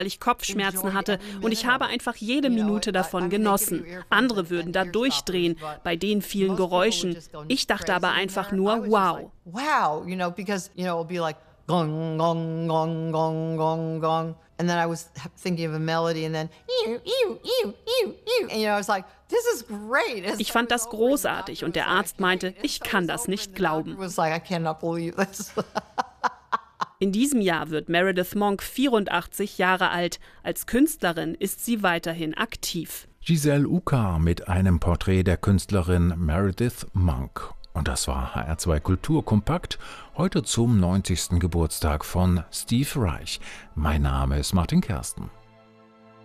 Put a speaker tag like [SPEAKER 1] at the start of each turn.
[SPEAKER 1] weil ich Kopfschmerzen hatte und ich habe einfach jede Minute davon genossen. Andere würden da durchdrehen bei den vielen Geräuschen. Ich dachte aber einfach nur, wow.
[SPEAKER 2] Wow, because, it'll be like gong, gong, gong, gong, gong, gong. And then I was thinking of a melody and then and I was like, this is great.
[SPEAKER 1] Ich fand das großartig und der Arzt meinte, ich kann das nicht glauben.
[SPEAKER 2] I cannot believe this.
[SPEAKER 1] In diesem Jahr wird Meredith Monk 84 Jahre alt. Als Künstlerin ist sie weiterhin aktiv.
[SPEAKER 3] Giselle Uka mit einem Porträt der Künstlerin Meredith Monk. Und das war HR2 Kultur kompakt, heute zum 90. Geburtstag von Steve Reich. Mein Name ist Martin Kersten.